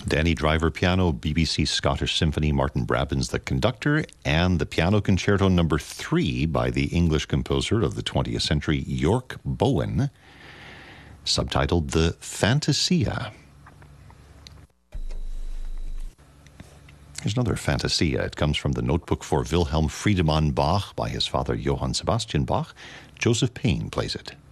Danny Driver piano, BBC Scottish Symphony, Martin Brabbins the conductor, and the Piano Concerto No. 3 by the English composer of the 20th century, York Bowen, subtitled The Fantasia. Here's another Fantasia. It comes from the Notebook for Wilhelm Friedemann Bach by his father Johann Sebastian Bach. Joseph Payne plays it.